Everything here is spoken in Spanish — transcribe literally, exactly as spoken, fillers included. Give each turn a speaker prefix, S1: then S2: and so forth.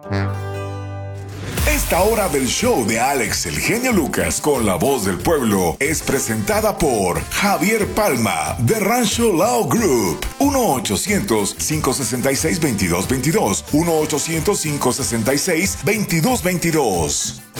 S1: Esta hora del show de Alex El Genio Lucas con la voz del pueblo es presentada por Javier Palma de Rancho Lao Group. uno ochocientos, cinco seis seis, dos dos dos dos. uno ochocientos, cinco seis seis, dos dos dos dos.